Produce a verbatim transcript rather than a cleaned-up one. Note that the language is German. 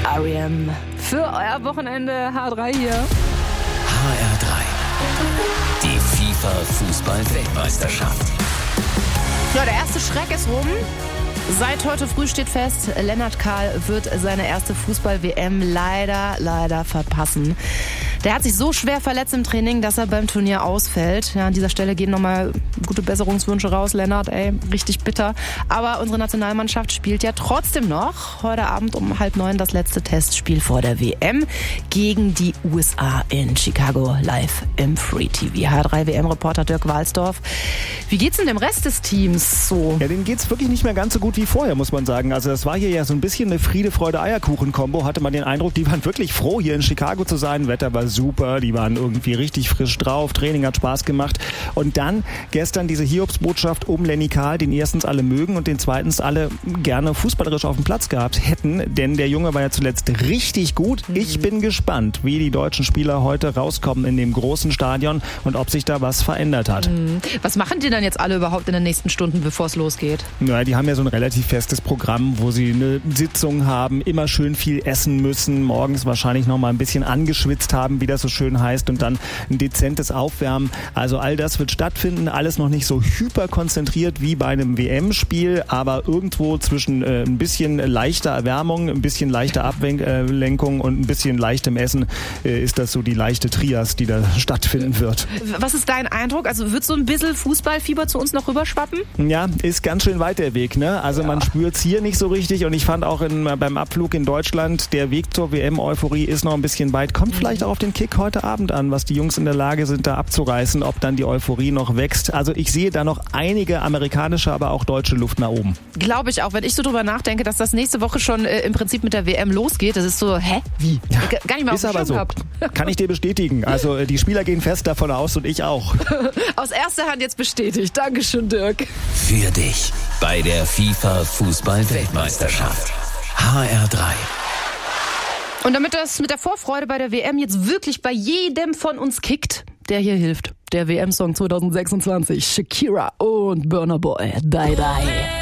R E M für euer Wochenende H drei hier. H R drei. Die FIFA-Fußball-Weltmeisterschaft. Ja, der erste Schreck ist rum. Seit heute früh steht fest, Lennart Kahl wird seine erste Fußball-W M leider, leider verpassen. Der hat sich so schwer verletzt im Training, dass er beim Turnier ausfällt. Ja, an dieser Stelle gehen nochmal gute Besserungswünsche raus, Lennart, ey, richtig bitter. Aber unsere Nationalmannschaft spielt ja trotzdem noch heute Abend um halb neun das letzte Testspiel vor der W M gegen die U S A in Chicago, live im Free T V. H drei W M-Reporter Dirk Walsdorf. Wie geht's denn dem Rest des Teams so? Ja, denen geht's wirklich nicht mehr ganz so gut wie vorher, muss man sagen. Also das war hier ja so ein bisschen eine Friede-Freude-Eierkuchen-Kombo. Hatte man den Eindruck, die waren wirklich froh, hier in Chicago zu sein. Wetter war super, die waren irgendwie richtig frisch drauf, Training hat Spaß gemacht. Und dann gestern diese Hiobsbotschaft um Lenny Kahl, den erstens alle mögen und den zweitens alle gerne fußballerisch auf dem Platz gehabt hätten. Denn der Junge war ja zuletzt richtig gut. Mhm. Ich bin gespannt, wie die deutschen Spieler heute rauskommen in dem großen Stadion und ob sich da was verändert hat. Mhm. Was machen die dann jetzt alle überhaupt in den nächsten Stunden, bevor es losgeht? Ja, die haben ja so ein relativ festes Programm, wo sie eine Sitzung haben, immer schön viel essen müssen, morgens wahrscheinlich noch mal ein bisschen angeschwitzt haben, wie das so schön heißt, und dann ein dezentes Aufwärmen. Also all das wird stattfinden, alles noch nicht so hyper konzentriert wie bei einem W M-Spiel, aber irgendwo zwischen äh, ein bisschen leichter Erwärmung, ein bisschen leichter Ablenkung und ein bisschen leichtem Essen äh, ist das so die leichte Trias, die da stattfinden wird. Was ist dein Eindruck? Also wird so ein bisschen Fußballfieber zu uns noch rüberschwappen? Ja, ist ganz schön weit der Weg, ne? Also ja. Man spürt es hier nicht so richtig und ich fand auch in, beim Abflug in Deutschland, der Weg zur W M-Euphorie ist noch ein bisschen weit. Kommt mhm. vielleicht auch auf den Kick heute Abend an, was die Jungs in der Lage sind, da abzureißen, ob dann die Euphorie noch wächst. Also ich sehe da noch einige amerikanische, aber auch deutsche Luft nach oben. Glaube ich auch, wenn ich so drüber nachdenke, dass das nächste Woche schon äh, im Prinzip mit der W M losgeht. Das ist so, hä? Wie? Ja. Gar nicht mal auf dem Schirm gehabt. Kann ich dir bestätigen. Also äh, die Spieler gehen fest davon aus und ich auch. Aus erster Hand jetzt bestätigt. Dankeschön, Dirk. Für dich bei der FIFA-Fußball-Weltmeisterschaft. H R drei. Und damit das mit der Vorfreude bei der W M jetzt wirklich bei jedem von uns kickt, der hier hilft. Der W M-Song zwanzig sechsundzwanzig, Shakira und Burna Boy, Die Die.